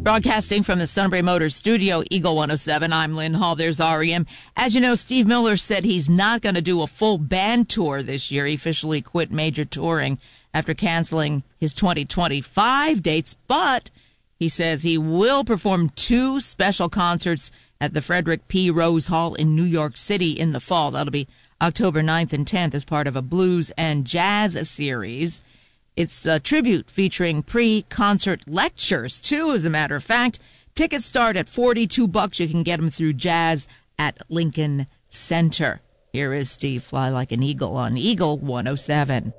Broadcasting from the Sunbury Motors studio, Eagle 107, I'm Lynn Hall. There's REM. As you know, Steve Miller said he's not going to do a full band tour this year. He officially quit major touring after canceling his 2025 dates, but he says he will perform 2 special concerts at the Frederick P. Rose Hall in New York City in the fall. That'll be October 9th and 10th as part of a blues and jazz series. It's a tribute featuring pre-concert lectures, too, as a matter of fact. Tickets start at $42. You can get them through Jazz at Lincoln Center. Here is Steve Fly Like an Eagle on Eagle 107.